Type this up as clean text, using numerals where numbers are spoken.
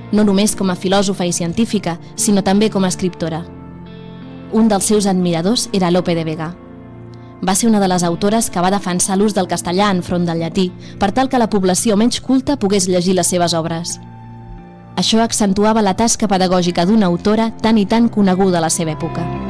no només com a filòsofa i científica, sinó també com a escriptora. Un dels seus admiradors era Lope de Vega. Va ser una de les autores que va defensar l'ús del castellà enfront del llatí, per tal que la població menys culta pogués llegir les seves obres. Això accentuava la tasca pedagògica d'una autora tan i tan coneguda a la seva època.